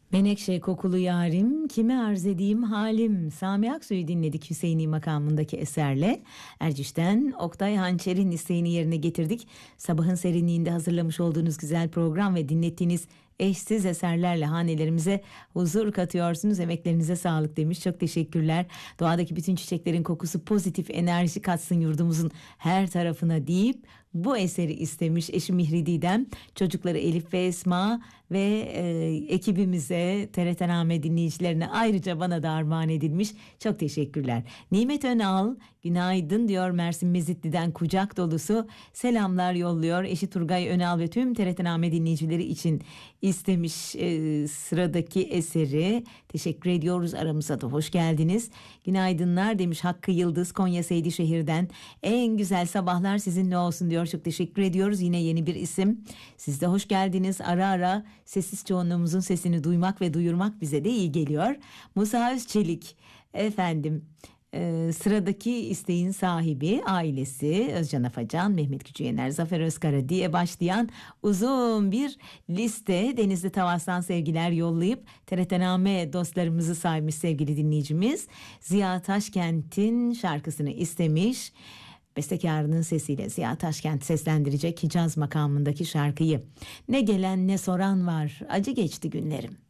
Menekşe kokulu yarim, kime arz edeyim halim. Sami Aksu'yu dinledik Hüseyini makamındaki eserle. Erciş'ten Oktay Hançer'in isteğini yerine getirdik. Sabahın serinliğinde hazırlamış olduğunuz güzel program ve dinlettiğiniz eşsiz eserlerle hanelerimize huzur katıyorsunuz. Emeklerinize sağlık demiş. Çok teşekkürler. Doğadaki bütün çiçeklerin kokusu pozitif enerji katsın yurdumuzun her tarafına deyip bu eseri istemiş eşi Mihri Didem, çocukları Elif ve Esma ve ekibimize, TRT dinleyicilerine, ayrıca bana da armağan edilmiş. Çok teşekkürler. Nimet Önal günaydın diyor, Mersin Mezitli'den kucak dolusu selamlar yolluyor. Eşi Turgay Önal ve tüm TRT dinleyicileri için istemiş sıradaki eseri. Teşekkür ediyoruz, aramıza da hoş geldiniz. Günaydınlar demiş Hakkı Yıldız Konya Seydişehir'den. En güzel sabahlar sizinle olsun diyor. Çok teşekkür ediyoruz. Yine yeni bir isim. Siz de hoş geldiniz. Ara ara sessiz çoğunluğumuzun sesini duymak ve duyurmak bize de iyi geliyor. Musa Özçelik efendim, sıradaki isteğin sahibi ailesi Özcan Afacan, Mehmet Küçüyener, Zafer Özkara diye başlayan uzun bir liste. Denizli Tavas'tan sevgiler yollayıp TRT dostlarımızı saymış sevgili dinleyicimiz. Ziya Taşkent'in şarkısını istemiş. Bestekarının sesiyle Ziya Taşkent seslendirecek Hicaz makamındaki şarkıyı. Ne gelen ne soran var, acı geçti günlerim.